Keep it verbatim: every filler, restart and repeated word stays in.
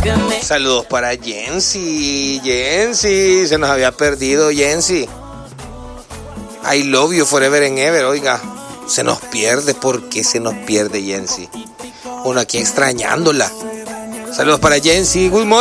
Saludos para Jensi. Jensi, se nos había perdido Jensi. I love you forever and ever, oiga. Se nos pierde, ¿por qué se nos pierde Jensi? Uno aquí extrañándola. Saludos para Jensi, good morning.